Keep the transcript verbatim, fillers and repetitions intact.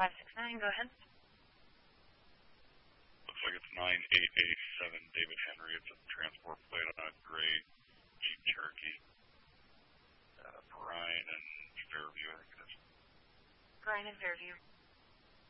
five six nine, go ahead. Looks like it's nine eight eight seven David Henry. It's a transport plate on a gray Jeep Cherokee. Uh, Bryan and Fairview, I think it is. Bryan and Fairview.